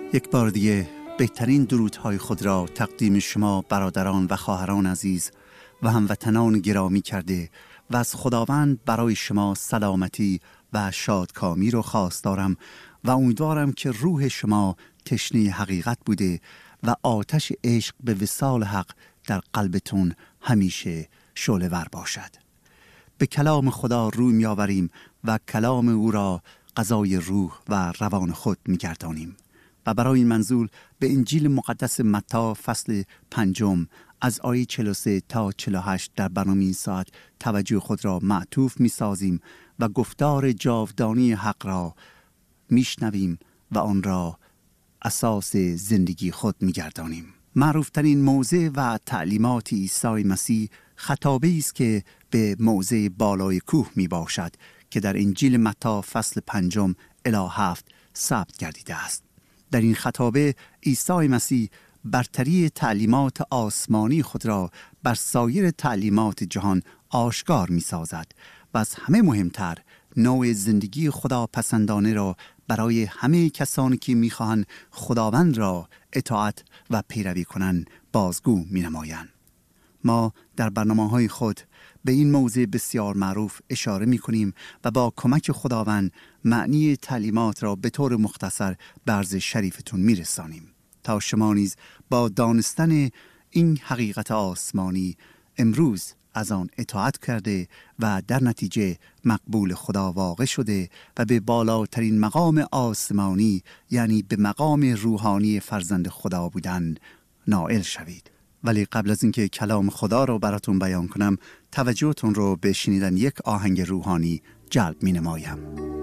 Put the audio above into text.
یک بار دیگه بهترین درودهای خود را تقدیم شما برادران و خواهران عزیز و هموطنان گرامی کرده و از خداوند برای شما سلامتی و شادکامی رو خواستارم و امیدوارم که روح شما تشنه حقیقت بوده و آتش عشق به وصال حق در قلبتون همیشه شعله‌ور باشد. به کلام خدا روی می‌آوریم و کلام او را غذای روح و روان خود می‌گردانیم. و برای این منظور به انجیل مقدس متی فصل 5 از آیه 43 تا 48 در برنامه این ساعت توجه خود را معطوف می‌سازیم و گفتار جاودانی حق را میشنویم و آن را اساس زندگی خود می‌گردانیم. معروفترین موضع و تعلیمات عیسی مسیح خطابه‌ای است که به موضع بالای کوه میباشد که در انجیل متی فصل 5 الی 7 ثبت گردیده است. در این خطابه عیسی مسیح برتری تعلیمات آسمانی خود را بر سایر تعلیمات جهان آشکار می سازد و از همه مهمتر نوع زندگی خدا پسندانه را برای همه کسانی که می خواهند خداوند را اطاعت و پیروی کنند بازگو می نمایند. ما در برنامه‌های خود به این موضوع بسیار معروف اشاره می‌کنیم و با کمک خداوند معنی تعلیمات را به طور مختصر به عرض شریفتون می‌رسانیم تا شما نیز با دانستن این حقیقت آسمانی امروز از آن اطاعت کرده و در نتیجه مقبول خدا واقع شده و به بالاترین مقام آسمانی یعنی به مقام روحانی فرزند خدا بودن نائل شوید. ولی قبل از اینکه کلام خدا رو براتون بیان کنم توجهتون رو به شنیدن یک آهنگ روحانی جلب می نمایم.